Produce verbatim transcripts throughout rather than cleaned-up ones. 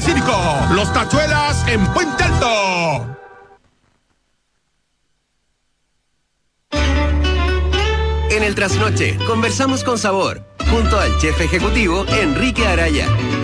Circo, Los Tachuelas en Puente Alto. En el Trasnoche, conversamos con sabor, junto al chef ejecutivo Enrique Araya.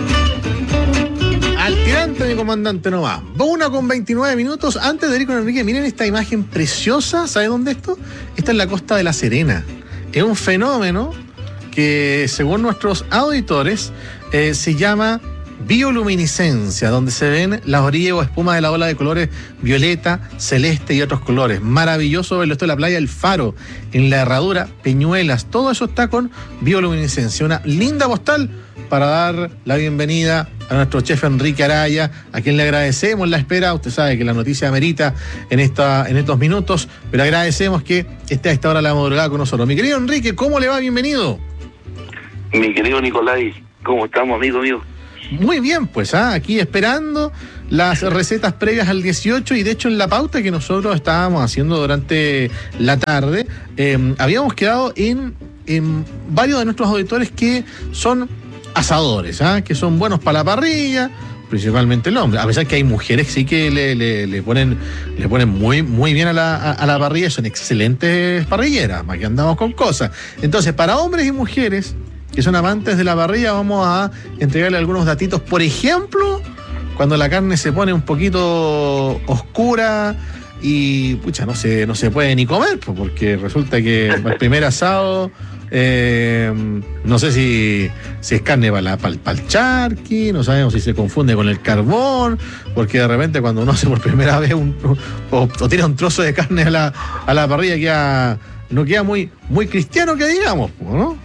Al tirante, mi comandante, no va. Una con veintinueve minutos. Antes de ir con Enrique, miren esta imagen preciosa. ¿Sabe dónde esto? Esta es la costa de La Serena. Es un fenómeno que, según nuestros auditores, eh, se llama bioluminiscencia, donde se ven las orillas o espuma de la ola de colores violeta, celeste y otros colores. Maravilloso verlo. Esto es la playa El Faro, en la Herradura, Peñuelas. Todo eso está con bioluminiscencia. Una linda postal para dar la bienvenida a nuestro chef Enrique Araya, a quien le agradecemos la espera. Usted sabe que la noticia amerita en, esta, en estos minutos, pero agradecemos que esté a esta hora de la madrugada con nosotros. Mi querido Enrique, ¿cómo le va? Bienvenido. Mi querido Nicolai, ¿cómo estamos, amigo mío? Muy bien, pues ¿ah? aquí esperando las recetas previas al dieciocho, y de hecho en la pauta que nosotros estábamos haciendo durante la tarde, eh, habíamos quedado en, en varios de nuestros auditores que son asadores, ¿ah? que son buenos para la parrilla, principalmente el hombre, a pesar que hay mujeres sí que le, le, le ponen le ponen muy, muy bien a la, a, a la parrilla, son excelentes parrilleras, más que andamos con cosas. Entonces, para hombres y mujeres que son amantes de la parrilla, vamos a entregarle algunos datitos. Por ejemplo, cuando la carne se pone un poquito oscura y, pucha, no se, no se puede ni comer, pues, porque resulta que el primer asado, eh, no sé si, si es carne para, la, para, para el charqui, no sabemos si se confunde con el carbón, porque de repente cuando uno hace por primera vez un, o, o tira un trozo de carne a la, a la parrilla, queda, no queda muy, muy cristiano, que digamos, ¿no?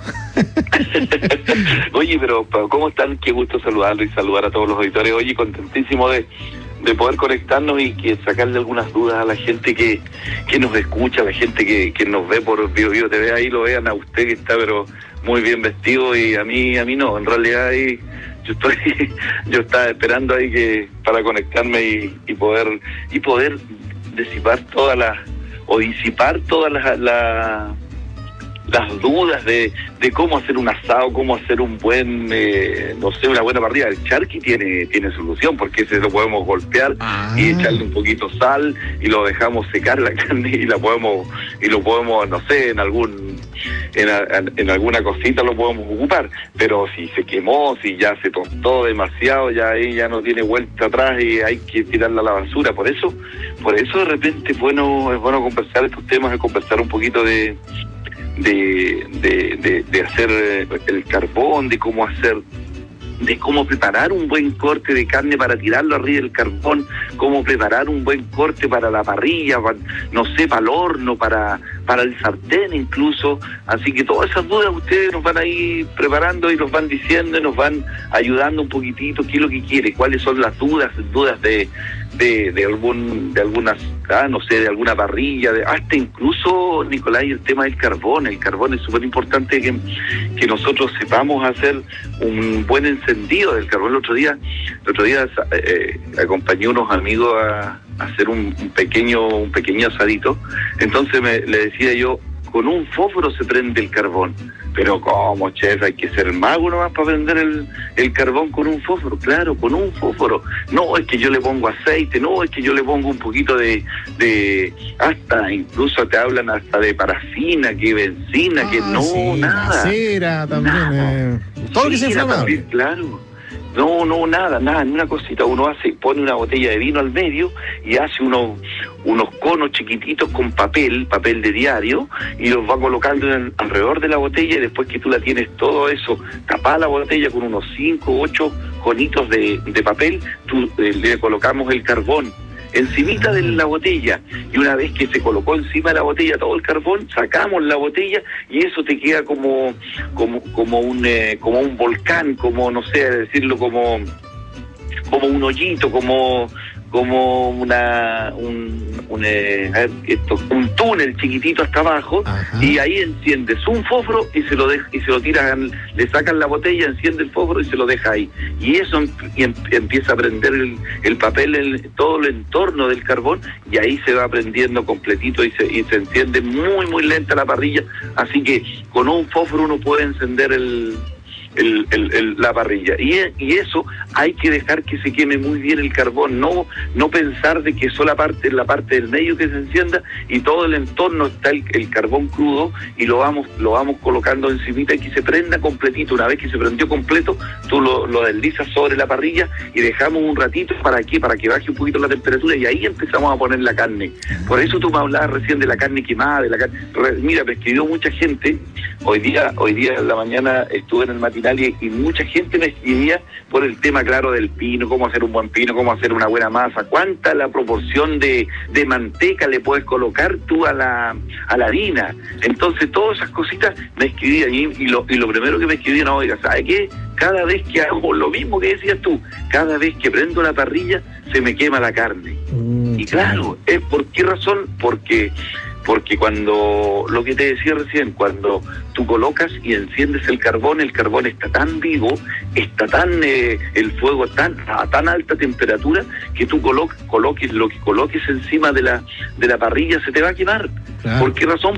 Oye, pero ¿cómo están? Qué gusto saludarlo y saludar a todos los auditores. Oye, contentísimo de, de poder conectarnos y que sacarle algunas dudas a la gente que, que nos escucha, a la gente que, que nos ve por Bio Bio T V. Ahí lo vean a usted, que está pero muy bien vestido, y a mí a mí no. En realidad ahí yo estoy yo estaba esperando ahí que para conectarme y, y poder y poder disipar todas las o disipar todas las la, las dudas de, de cómo hacer un asado, cómo hacer un buen, eh, no sé, una buena parrilla. El charqui tiene tiene solución, porque ese lo podemos golpear ah. y echarle un poquito sal y lo dejamos secar la carne y la podemos y lo podemos, no sé, en algún en, en, en alguna cosita lo podemos ocupar. Pero si se quemó, si ya se tostó demasiado, ya ahí ya no tiene vuelta atrás y hay que tirarla a la basura. Por eso, por eso de repente es bueno, es bueno conversar estos temas, es conversar un poquito de De, de, de, de hacer el carbón, de cómo hacer, de cómo preparar un buen corte de carne para tirarlo arriba del carbón, cómo preparar un buen corte para la parrilla, para, no sé, para el horno, para, para el sartén incluso. Así que todas esas dudas ustedes nos van a ir preparando y nos van diciendo y nos van ayudando un poquitito qué es lo que quiere, cuáles son las dudas, dudas de de, de algún de algunas ah, no sé, de alguna parrilla, de, hasta incluso, Nicolai, el tema del carbón. El carbón es súper importante que, que nosotros sepamos hacer un buen encendido del carbón. El otro día, el otro día eh, acompañé a unos amigos a, a hacer un, un pequeño un pequeño asadito. Entonces me, le decía yo, con un fósforo se prende el carbón. Pero ¿cómo, chef? Hay que ser mago nomás para prender el, el carbón con un fósforo. Claro, con un fósforo. No, es que yo le pongo aceite, no, es que yo le pongo un poquito de... de hasta, incluso te hablan hasta de parafina, que benzina, ah, que no, sí, nada. Cera también. Eh, todo lo que sea inflamable. Claro. No, no, nada, nada, ni una cosita. Uno hace, pone una botella de vino al medio y hace unos unos conos chiquititos con papel, papel de diario, y los va colocando en, alrededor de la botella, y después que tú la tienes todo eso, tapada la botella con unos cinco, ocho conitos de, de papel, tú eh, le colocamos el carbón encimita de la botella, y una vez que se colocó encima de la botella todo el carbón, sacamos la botella y eso te queda como como como un eh, como un volcán, como no sé decirlo, como como un hoyito, como como una un, un, eh, a ver, esto, un túnel chiquitito hasta abajo. Ajá. Y ahí enciendes un fósforo y se lo deja, y se lo tiran, le sacan la botella, enciende el fósforo y se lo deja ahí, y eso y em, empieza a prender el, el papel, el, todo el entorno del carbón, y ahí se va prendiendo completito y se, y se enciende muy muy lenta la parrilla. Así que con un fósforo uno puede encender el el, el, el, la parrilla. Y, y eso hay que dejar que se queme muy bien el carbón, no no pensar de que sola parte, la parte del medio que se encienda y todo el entorno está el, el carbón crudo y lo vamos lo vamos colocando encimita y que se prenda completito. Una vez que se prendió completo, tú lo, lo deslizas sobre la parrilla y dejamos un ratito, ¿para qué? Para que baje un poquito la temperatura y ahí empezamos a poner la carne. Por eso tú me hablabas recién de la carne quemada, de la carne... Mira, me escribió mucha gente, hoy día hoy día en la mañana estuve en el matinal y, y mucha gente me escribía por el tema, claro, del pino, cómo hacer un buen pino, cómo hacer una buena masa, cuánta la proporción de, de manteca le puedes colocar tú a la a la harina. Entonces todas esas cositas me escribían y, y, lo, y lo primero que me escribían, oiga, ¿sabe qué? Cada vez que hago lo mismo que decías tú, cada vez que prendo la parrilla se me quema la carne. Mm, y claro, ¿es por qué razón? Porque porque cuando, lo que te decía recién, cuando tú colocas y enciendes el carbón, el carbón está tan vivo, está tan, eh, el fuego tan a tan alta temperatura, que tú colo- coloques lo que coloques encima de la de la parrilla se te va a quemar. Claro. ¿Por qué razón?